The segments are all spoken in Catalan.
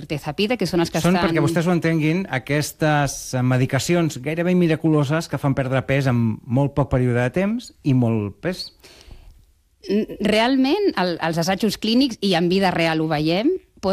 Mirtazapina, que són els que Són, estan... perquè vostès ho entenguin, aquestes medicacions gairebé miraculoses que fan perdre pes en molt poc període de temps i molt pes. Realment, els assajos clínics, i en vida real ho veiem,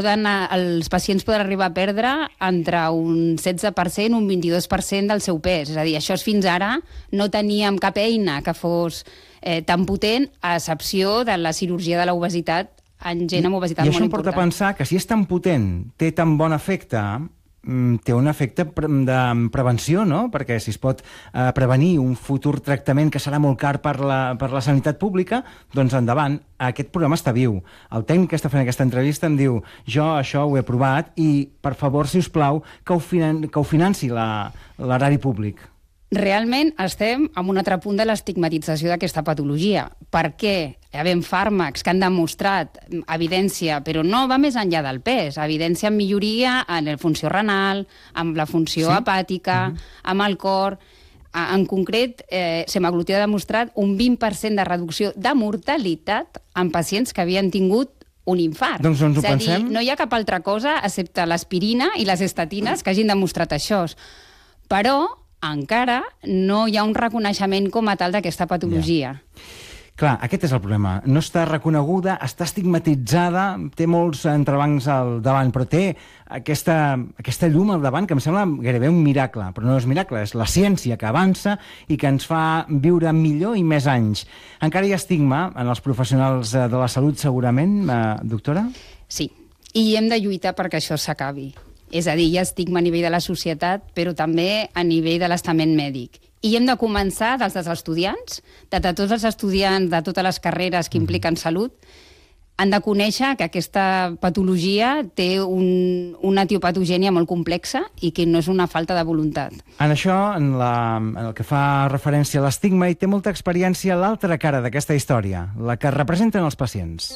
els pacients poden arribar a perdre entre un 16% i un 22% del seu pes. És a dir, això fins ara no teníem cap eina que fos tan potent, a excepció de la cirurgia de l'obesitat en gent amb obesitat molt important. I això em porta a pensar que si és tan potent, té tan bon efecte, té un efecte de prevenció, no? Perquè si es pot prevenir un futur tractament que serà molt car per la sanitat pública, doncs endavant, aquest programa està viu. El tècnic que està fent aquesta entrevista em diu jo això ho he provat i, per favor, si us plau, que ho financi l'erari públic. Realment estem en un altre punt de l'estigmatització d'aquesta patologia. Per què? Hi ha fàrmacs que han demostrat evidència, però no va més enllà del pes, evidència en milloria en la funció renal, amb la funció hepàtica, amb el cor. En concret, semaglutida ha demostrat un 20% de reducció de mortalitat en pacients que havien tingut un infart. Doncs ens ho pensem. És a dir, no hi ha cap altra cosa excepte l'aspirina i les estatines que hagin demostrat això. Però encara no hi ha un reconeixement com a tal d'aquesta patologia. Clar, aquest és el problema. No està reconeguda, està estigmatitzada, té molts entrebancs al davant, però té aquesta llum al davant que em sembla gairebé un miracle. Però no és miracle, és la ciència que avança i que ens fa viure millor i més anys. Encara hi ha estigma en els professionals de la salut, segurament, doctora? Sí, i hem de lluitar perquè això s'acabi. És a dir, hi ha estigma a nivell de la societat, però també a nivell de l'estament mèdic. I hem de començar dels estudiants, de tots els estudiants de totes les carreres que impliquen salut, han de conèixer que aquesta patologia té una etiopatogènia molt complexa i que no és una falta de voluntat. En això, en el que fa referència a l'estigma, hi té molta experiència l'altra cara d'aquesta història, la que representen els pacients.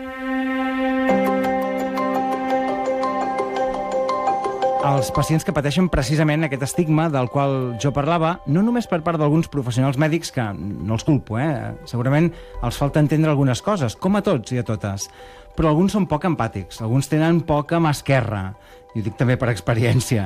Els pacients que pateixen precisament aquest estigma del qual jo parlava, no només per part d'alguns professionals mèdics, que no els culpo, segurament els falta entendre algunes coses, com a tots i a totes, però alguns són poc empàtics, alguns tenen poca mà esquerra, i ho dic també per experiència.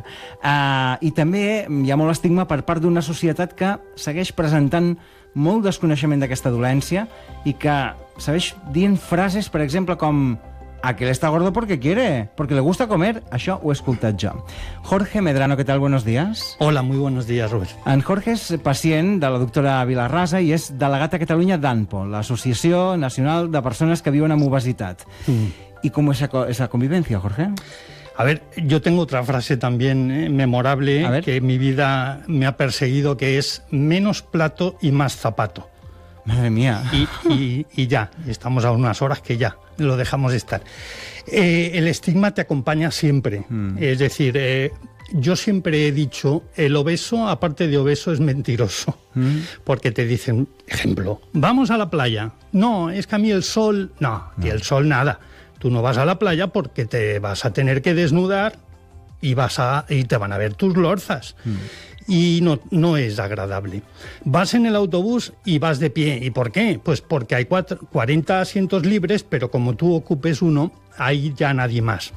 I també hi ha molt estigma per part d'una societat que segueix presentant molt desconeixement d'aquesta dolència i que segueix dient frases, per exemple, com aquel está gordo porque quiere, porque le gusta comer. Això ho he escoltat jo. Jorge Medrano, ¿qué tal? Buenos días. Hola, muy buenos días, Robert. En Jorge és pacient de la doctora Vilarrasa i és delegat a Catalunya d'ANPO, l'Associació Nacional de Persones que Viuen amb Obesitat. ¿Y cómo es esa convivencia, Jorge? A ver, yo tengo otra frase también memorable que en mi vida me ha perseguido, que es menos plato y más zapato. Madre mía. Y ya, estamos a unas horas que ya lo dejamos estar. El estigma te acompaña siempre. Es decir, yo siempre he dicho, el obeso, aparte de obeso, es mentiroso. Porque te dicen, ejemplo, vamos a la playa. No, es que a mí el sol... No, y el sol nada. Tú no vas a la playa porque te vas a tener que desnudar y te van a ver tus lorzas. Y no es agradable. Vas en el autobús y vas de pie. ¿Y por qué? Pues porque hay 40 asientos libres, pero como tú ocupes uno, hay ya nadie más.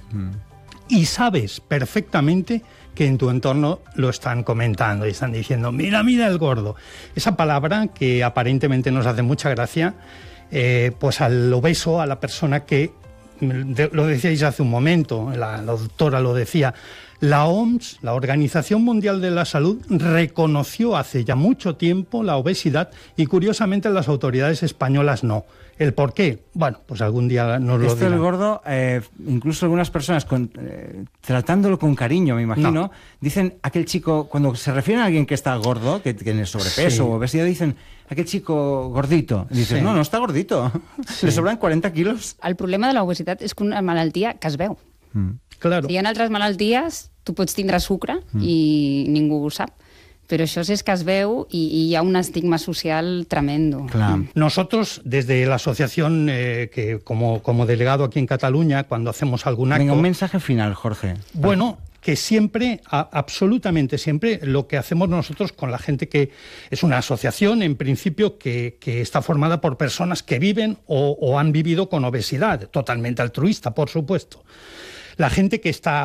Y sabes perfectamente que en tu entorno lo están comentando y están diciendo, mira, mira el gordo. Esa palabra que aparentemente nos hace mucha gracia, pues al obeso, a la persona que, lo decíais hace un momento, la doctora lo decía, la OMS, la Organización Mundial de la Salud, reconoció hace ya mucho tiempo la obesidad y, curiosamente, las autoridades españolas no. ¿El por qué? Bueno, pues algún día nos lo dirán. El gordo, incluso algunas personas, tratándolo con cariño, me imagino, dicen, aquel chico, cuando se refieren a alguien que está gordo, que tiene sobrepeso o obesidad, dicen, aquel chico gordito. Y dices, no està gordito, le sobran 40 quilos. El problema de l'obesitat és que una malaltia que es veu. Claro. Si hi ha altres malalties, tu pots tindre sucre i ningú ho sap. Pero eso es que es veu y hay un estigma social tremendo. Claro. Nosotros, desde la asociación, que como delegado aquí en Cataluña, cuando hacemos algún acto... Venga, un mensaje final, Jorge. Bueno, que siempre, absolutamente siempre, lo que hacemos nosotros con la gente que es una asociación, en principio, que está formada por personas que viven o han vivido con obesidad, totalmente altruista, por supuesto. La gente que está